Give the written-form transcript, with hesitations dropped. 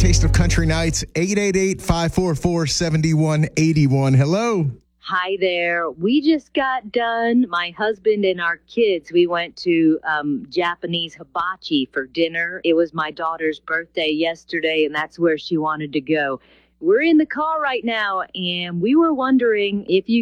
Taste of Country Nights, 888-544-7181. Hello. Hi there. We just got done, my husband and our kids. We went to Japanese hibachi for dinner. It was my daughter's birthday yesterday, and that's where she wanted to go. We're in the car right now, and we were wondering if you